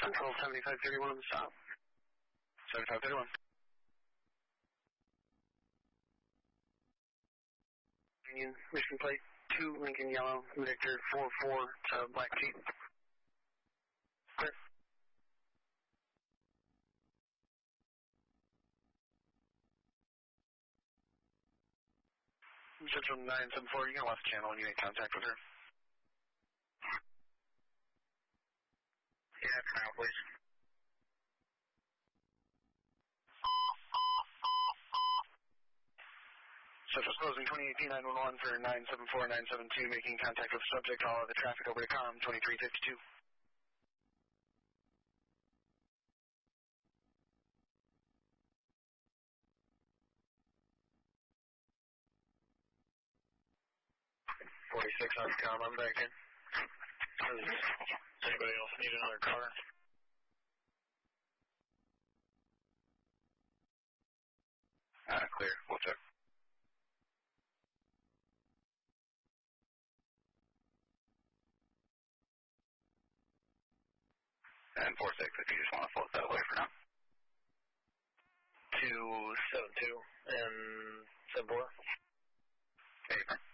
Central 7531 on the stop. 7531. Union, mission plate 2, Lincoln Yellow, Victor 44 to Black Jeep. Clear. Central 974, you can left channel when you make contact with her. Yeah, now please. Central's closing 2018-911 for 974-972, making contact with subject. All of the traffic over to COM 2352. On COM, I'm back in. Does anybody else need another car? Clear. We'll check. And 46, if you just want to float that way for now.